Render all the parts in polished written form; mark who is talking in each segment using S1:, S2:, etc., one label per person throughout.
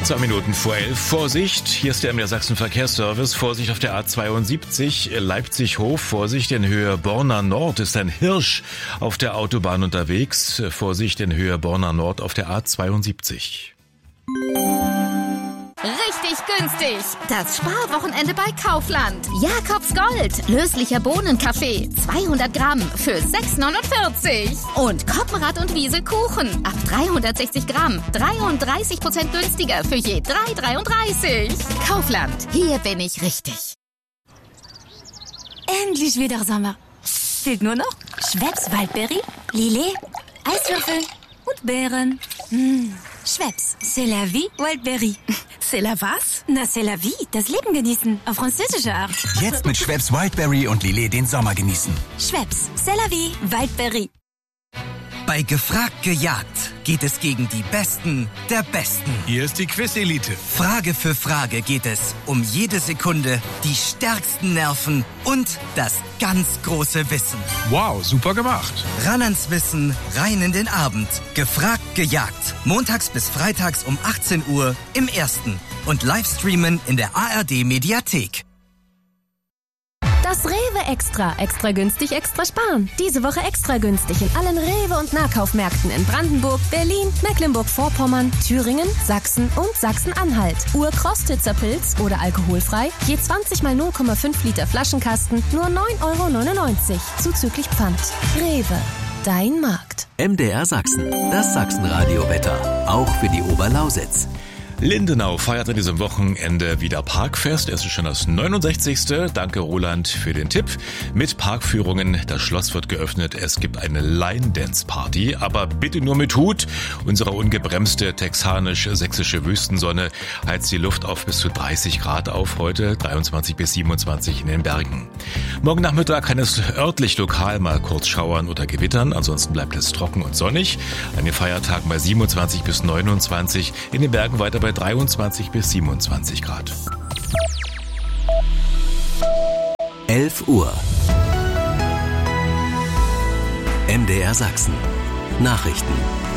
S1: 2 Minuten vor 11. Vorsicht, hier ist der MDR Sachsen Verkehrsservice. Vorsicht auf der A72 Leipzig-Hof. Vorsicht, in Höhe Borna Nord ist ein Hirsch auf der Autobahn unterwegs. Vorsicht, in Höhe Borna Nord auf der A72.
S2: Richtig günstig. Das Sparwochenende bei Kaufland. Jakobs Gold. Löslicher Bohnenkaffee. 200 Gramm für 6,49. Und Koppenrad und Wiese Kuchen. Ab 360 Gramm. 33% günstiger für je 3,33. Kaufland. Hier bin ich richtig.
S3: Endlich wieder Sommer. Fehlt nur noch Schweppes Waldbeere, Lillet, Eiswürfel und Beeren. Schweppes, c'est la vie, Wildberry.
S4: C'est la was?
S3: Na, c'est la vie, das Leben genießen, auf französische Art.
S5: Jetzt mit Schweppes Wildberry und Lillet den Sommer genießen.
S3: Schweppes, c'est la vie, Wildberry.
S5: Bei Gefragt gejagt geht es gegen die Besten der Besten.
S6: Hier ist die Quiz-Elite.
S5: Frage für Frage geht es um jede Sekunde, die stärksten Nerven und das ganz große Wissen.
S6: Wow, super gemacht.
S5: Ran ans Wissen, rein in den Abend. Gefragt gejagt. Montags bis freitags um 18 Uhr im Ersten. Und Livestreamen in der ARD-Mediathek.
S7: Das Rewe Extra. Extra günstig, extra sparen. Diese Woche extra günstig in allen Rewe- und Nahkaufmärkten in Brandenburg, Berlin, Mecklenburg-Vorpommern, Thüringen, Sachsen und Sachsen-Anhalt. Urkrostitzer Pilz oder alkoholfrei, je 20 mal 0,5 Liter Flaschenkasten, nur 9,99 € zuzüglich Pfand. Rewe, dein Markt.
S8: MDR Sachsen, das Sachsenradio-Wetter, auch für die Oberlausitz.
S1: Lindenau feiert an diesem Wochenende wieder Parkfest. Es ist schon das 69. Danke Roland für den Tipp. Mit Parkführungen, das Schloss wird geöffnet. Es gibt eine Line-Dance-Party, aber bitte nur mit Hut. Unsere ungebremste texanisch-sächsische Wüstensonne heizt die Luft auf bis zu 30 Grad auf heute, 23 bis 27 in den Bergen. Morgen Nachmittag kann es örtlich lokal mal kurz schauern oder gewittern. Ansonsten bleibt es trocken und sonnig. An den Feiertagen bei 27 bis 29, in den Bergen weiter bei 23 bis 27 Grad.
S8: 11 Uhr. MDR Sachsen. Nachrichten.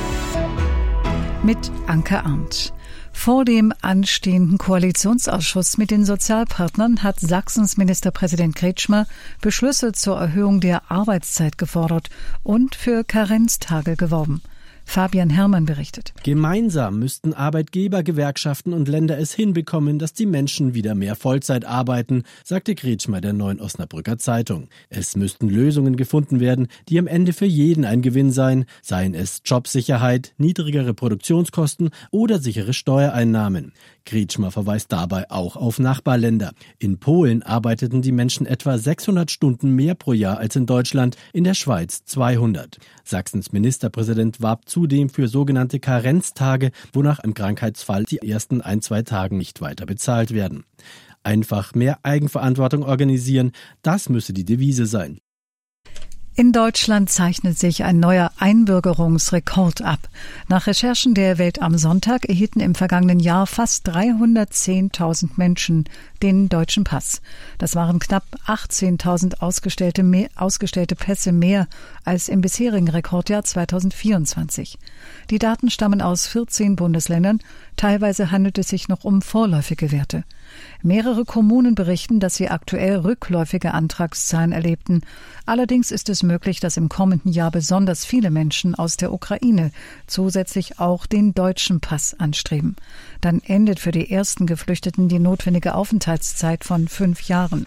S9: Mit Anke Arndt. Vor dem anstehenden Koalitionsausschuss mit den Sozialpartnern hat Sachsens Ministerpräsident Kretschmer Beschlüsse zur Erhöhung der Arbeitszeit gefordert und für Karenztage geworben. Fabian Herrmann berichtet.
S10: Gemeinsam müssten Arbeitgeber, Gewerkschaften und Länder es hinbekommen, dass die Menschen wieder mehr Vollzeit arbeiten, sagte Kretschmer der Neuen Osnabrücker Zeitung. Es müssten Lösungen gefunden werden, die am Ende für jeden ein Gewinn seien, seien es Jobsicherheit, niedrigere Produktionskosten oder sichere Steuereinnahmen. Kretschmer verweist dabei auch auf Nachbarländer. In Polen arbeiteten die Menschen etwa 600 Stunden mehr pro Jahr als in Deutschland, in der Schweiz 200. Sachsens Ministerpräsident warb zudem für sogenannte Karenztage, wonach im Krankheitsfall die ersten 1-2 Tagen nicht weiter bezahlt werden. Einfach mehr Eigenverantwortung organisieren, das müsse die Devise sein.
S9: In Deutschland zeichnet sich ein neuer Einbürgerungsrekord ab. Nach Recherchen der Welt am Sonntag erhielten im vergangenen Jahr fast 310.000 Menschen den deutschen Pass. Das waren knapp 18.000 ausgestellte Pässe mehr als im bisherigen Rekordjahr 2024. Die Daten stammen aus 14 Bundesländern. Teilweise handelt es sich noch um vorläufige Werte. Mehrere Kommunen berichten, dass sie aktuell rückläufige Antragszahlen erlebten. Allerdings ist es möglich, dass im kommenden Jahr besonders viele Menschen aus der Ukraine zusätzlich auch den deutschen Pass anstreben. Dann endet für die ersten Geflüchteten die notwendige Aufenthaltszeit von 5 Jahren.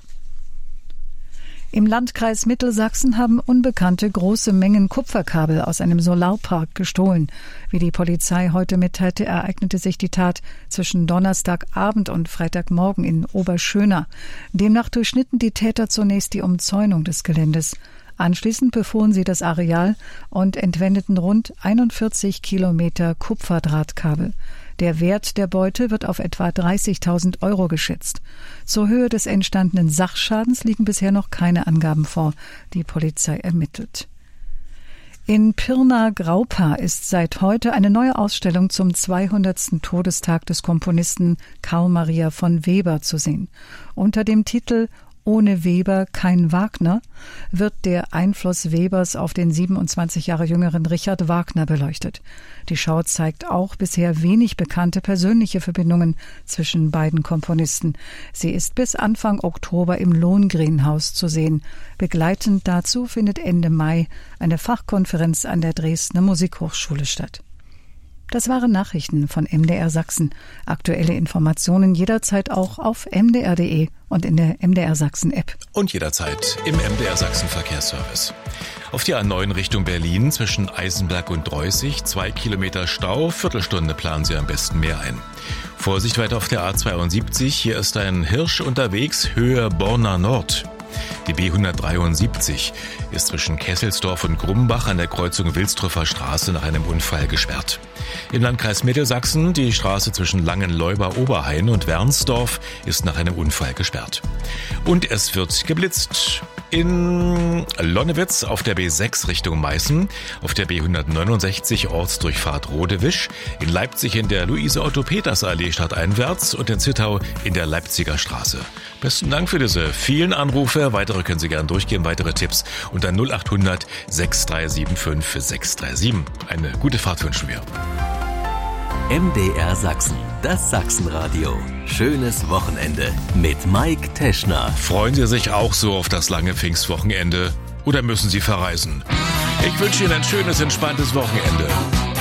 S9: Im Landkreis Mittelsachsen haben Unbekannte große Mengen Kupferkabel aus einem Solarpark gestohlen. Wie die Polizei heute mitteilte, ereignete sich die Tat zwischen Donnerstagabend und Freitagmorgen in Oberschöna. Demnach durchschnitten die Täter zunächst die Umzäunung des Geländes. Anschließend befuhren sie das Areal und entwendeten rund 41 Kilometer Kupferdrahtkabel. Der Wert der Beute wird auf etwa 30.000 € geschätzt. Zur Höhe des entstandenen Sachschadens liegen bisher noch keine Angaben vor. Die Polizei ermittelt. In Pirna-Graupa ist seit heute eine neue Ausstellung zum 200. Todestag des Komponisten Karl Maria von Weber zu sehen. Unter dem Titel Ohne Weber kein Wagner wird der Einfluss Webers auf den 27 Jahre jüngeren Richard Wagner beleuchtet. Die Schau zeigt auch bisher wenig bekannte persönliche Verbindungen zwischen beiden Komponisten. Sie ist bis Anfang Oktober im Lohengrinhaus zu sehen. Begleitend dazu findet Ende Mai eine Fachkonferenz an der Dresdner Musikhochschule statt. Das waren Nachrichten von MDR Sachsen. Aktuelle Informationen jederzeit auch auf mdr.de und in der MDR Sachsen App.
S1: Und jederzeit im MDR Sachsen Verkehrsservice. Auf die A9 Richtung Berlin zwischen Eisenberg und Dreußig 2 Kilometer Stau, Viertelstunde planen Sie am besten mehr ein. Vorsicht weiter auf der A72, hier ist ein Hirsch unterwegs, Höhe Borna Nord. Die B173 ist zwischen Kesselsdorf und Grumbach an der Kreuzung Wilströfer Straße nach einem Unfall gesperrt. Im Landkreis Mittelsachsen die Straße zwischen Langenleuber-Oberhain und Wernsdorf ist nach einem Unfall gesperrt. Und es wird geblitzt. In Lonnewitz auf der B6 Richtung Meißen, auf der B169 Ortsdurchfahrt Rodewisch, in Leipzig in der Luise-Otto-Peters-Allee stadteinwärts und in Zittau in der Leipziger Straße. Besten Dank für diese vielen Anrufe. Weitere können Sie gerne durchgeben, weitere Tipps unter 0800 6375 637. Eine gute Fahrt wünschen wir.
S8: MDR Sachsen, das Sachsenradio. Schönes Wochenende mit Mike Teschner.
S1: Freuen Sie sich auch so auf das lange Pfingstwochenende oder müssen Sie verreisen? Ich wünsche Ihnen ein schönes, entspanntes Wochenende.